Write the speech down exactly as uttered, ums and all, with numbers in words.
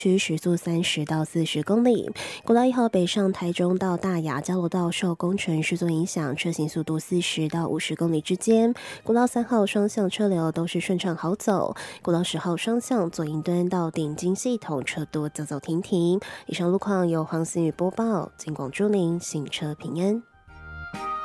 区时速三十到四十公里。国道一号北上台中到大雅交流道受工程施作影响，车行速度四十到五十公里之间。国道三号双向车流都是顺畅好走。国道十号双向左营端到顶金系统车多走走停停。以上路况由黄思雨播报，金广珠林行车平安。